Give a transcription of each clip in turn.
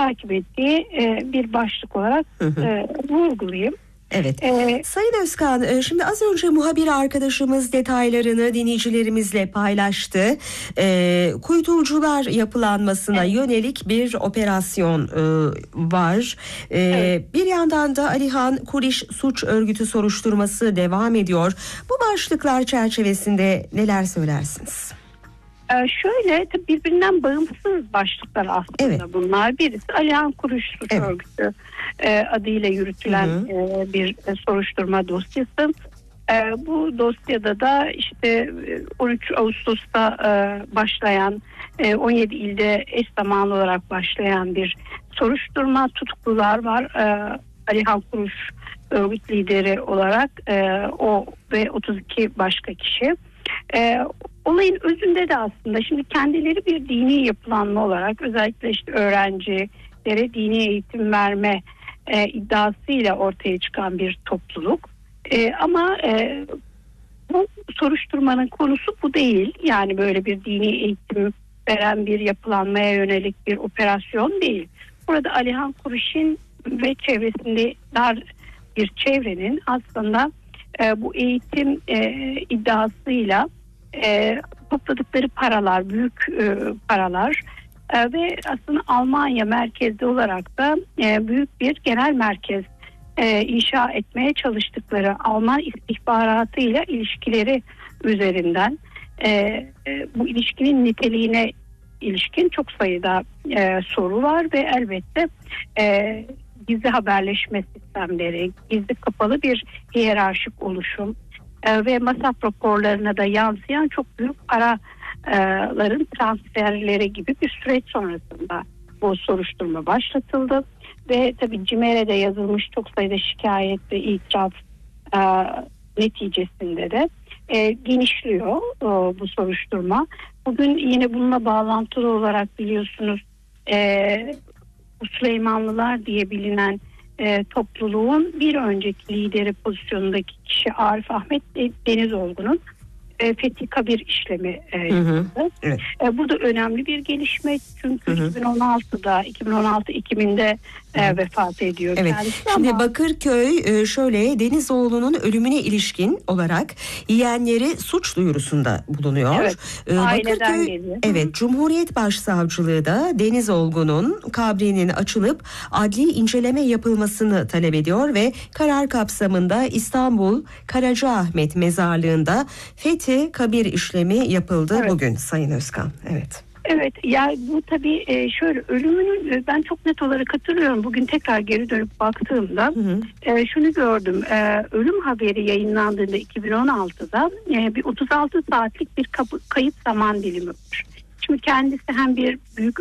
takip ettiği bir başlık olarak vurgulayayım. Evet. Sayın Özkan, şimdi az önce muhabir arkadaşımız detaylarını dinleyicilerimizle paylaştı. Kuytucular yapılanmasına yönelik bir operasyon var. Bir yandan da Alihan Kuriş suç örgütü soruşturması devam ediyor. Bu başlıklar çerçevesinde neler söylersiniz? Şöyle, birbirinden bağımsız başlıklar aslında bunlar. Birisi Alihan Kuriş suç örgütü adıyla yürütülen bir soruşturma dosyası. Bu dosyada da işte 13 Ağustos'ta başlayan 17 ilde eş zamanlı olarak başlayan bir soruşturma, tutuklular var. Alihan Kuriş örgüt lideri olarak o ve 32 başka kişi. Olayın özünde de aslında şimdi kendileri bir dini yapılanma olarak özellikle işte öğrencilere dini eğitim verme iddiasıyla ortaya çıkan bir topluluk. Ama bu soruşturmanın konusu bu değil. Yani böyle bir dini eğitim veren bir yapılanmaya yönelik bir operasyon değil. Burada Alihan Kuriş'in ve çevresinde dar bir çevrenin aslında bu eğitim iddiasıyla topladıkları paralar, büyük paralar ve aslında Almanya merkezli olarak da büyük bir genel merkez inşa etmeye çalıştıkları Alman istihbaratıyla ilişkileri üzerinden bu ilişkinin niteliğine ilişkin çok sayıda soru var ve elbette gizli haberleşme sistemleri, gizli kapalı bir hiyerarşik oluşum ve masraf raporlarına da yansıyan çok büyük paraların transferleri gibi bir süreç sonrasında bu soruşturma başlatıldı. Ve tabii CİMER'e de yazılmış çok sayıda şikayet ve itiraf neticesinde de genişliyor bu soruşturma. Bugün yine bununla bağlantılı olarak biliyorsunuz bu Süleymanlılar diye bilinen topluluğun bir önceki lideri pozisyonundaki kişi Arif Ahmet Denizolgu'nun Fethi Kabir işlemi yapıldı. Evet. Bu da önemli bir gelişme çünkü 2016 Ekim'inde vefat ediyor. Evet. Şimdi Bakırköy şöyle Denizoğlu'nun ölümüne ilişkin olarak yeğenleri suç duyurusunda bulunuyor. Evet. Aileden Bakırköy, geliyor. evet, Cumhuriyet Başsavcılığı da Denizolgu'nun kabrinin açılıp adli inceleme yapılmasını talep ediyor ve karar kapsamında İstanbul Karacaahmet Mezarlığı'nda Fethi Kabir işlemi yapıldı bugün Sayın Özkan. Evet. Evet, ya bu tabii şöyle ölümünün ben çok net olarak hatırlıyorum. Bugün tekrar geri dönüp baktığımda şunu gördüm. Ölüm haberi yayınlandığında 2016'da bir 36 saatlik bir kayıt zaman dilimi var. Şimdi kendisi hem bir büyük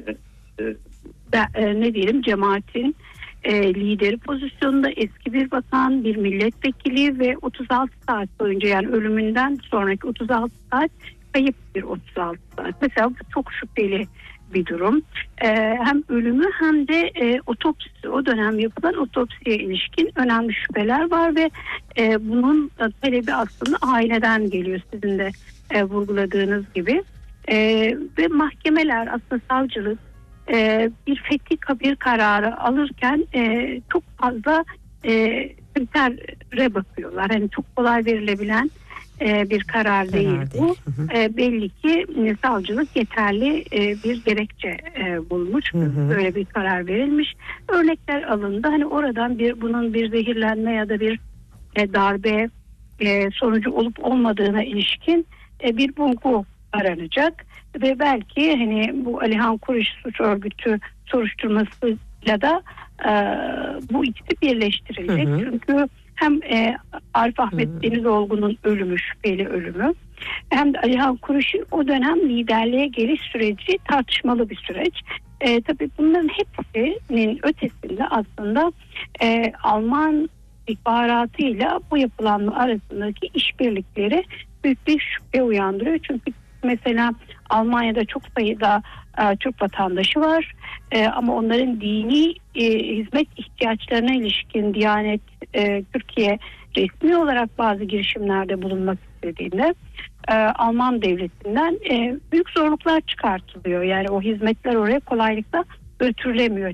cemaatin lideri pozisyonunda eski bir bakan, bir milletvekili ve 36 saat boyunca yani ölümünden sonraki 36 saat kayıp bir 36 saat. Mesela bu çok şüpheli bir durum. Hem ölümü hem de otopsi, o dönem yapılan otopsiye ilişkin önemli şüpheler var ve bunun talebi aslında aileden geliyor sizin de vurguladığınız gibi. Ve mahkemeler aslında savcılık bir fethi kabir kararı alırken çok fazla kritere bakıyorlar. Yani çok kolay verilebilen bir karar değil bu. Belli ki savcılık yeterli bir gerekçe bulmuş. Böyle bir karar verilmiş. Örnekler alındı. Hani oradan bunun bir zehirlenme ya da bir darbe sonucu olup olmadığına ilişkin bir bulgu aranacak ve belki hani bu Alihan Kuriş suç örgütü soruşturmasıyla da bu ikisi birleştirilecek. Çünkü hem Arif Ahmet Denizolgu'nun ölümü, şüpheli ölümü, hem de Alihan Kuriş'in o dönem liderliğe geliş süreci tartışmalı bir süreç. Tabii bunların hepsinin ötesinde aslında Alman istihbaratıyla bu yapılanma arasındaki işbirlikleri büyük bir şüphe uyandırıyor. Çünkü mesela Almanya'da çok sayıda Türk vatandaşı var ama onların dini hizmet ihtiyaçlarına ilişkin Diyanet Türkiye resmi olarak bazı girişimlerde bulunmak istediğinde Alman devletinden büyük zorluklar çıkartılıyor. Yani o hizmetler oraya kolaylıkla götürülemiyor.